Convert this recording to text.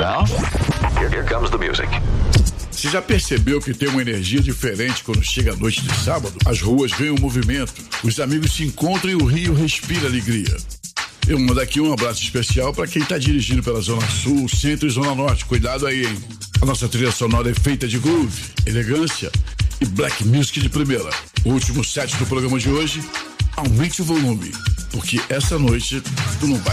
Now, here comes the music. Você já percebeu que tem uma energia diferente quando chega a noite de sábado? As ruas ganham movimento, os amigos se encontram e o Rio respira alegria. Eu mando aqui um abraço especial para quem está dirigindo pela Zona Sul, Centro e Zona Norte. Cuidado aí, hein? A nossa trilha sonora é feita de groove, elegância e black music de primeira. O último set do programa de hoje, aumente o volume, porque essa noite tu não vai